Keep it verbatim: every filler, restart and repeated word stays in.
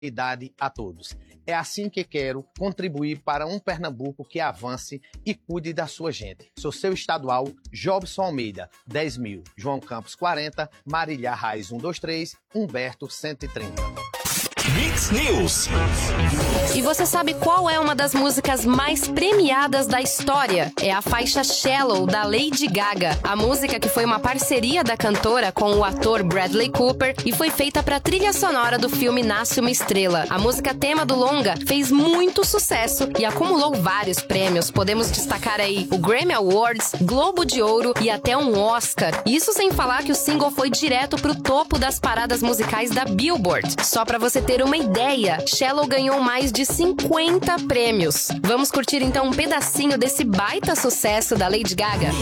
idade a todos. É assim que quero contribuir para um Pernambuco que avance e cuide da sua gente. Sou seu estadual, Jobson Almeida, dez mil, João Campos quarenta, Marília Raiz cento e vinte e três, Humberto cento e trinta. Mix News. E você sabe qual é uma das músicas mais premiadas da história? É a faixa Shallow, da Lady Gaga. A música, que foi uma parceria da cantora com o ator Bradley Cooper e foi feita para a trilha sonora do filme Nasce uma Estrela. A música tema do longa fez muito sucesso e acumulou vários prêmios. Podemos destacar aí o Grammy Awards, Globo de Ouro e até um Oscar. Isso sem falar que o single foi direto pro topo das paradas musicais da Billboard. Só para você ter uma ideia, Shallow ganhou mais de cinquenta prêmios. Vamos curtir então um pedacinho desse baita sucesso da Lady Gaga?